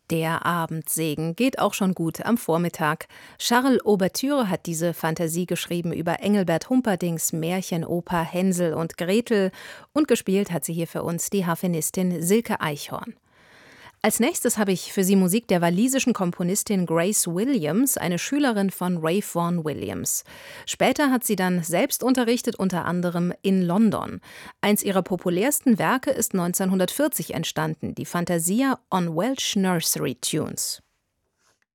Der Abendsegen geht auch schon gut am Vormittag. Charles Ouverture hat diese Fantasie geschrieben über Engelbert Humperdincks Märchenoper Hänsel und Gretel und gespielt hat sie hier für uns die Harfenistin Silke Eichhorn. Als nächstes habe ich für Sie Musik der walisischen Komponistin Grace Williams, eine Schülerin von Ralph Vaughan Williams. Später hat sie dann selbst unterrichtet, unter anderem in London. Eins ihrer populärsten Werke ist 1940 entstanden, die Fantasia on Welsh Nursery Tunes.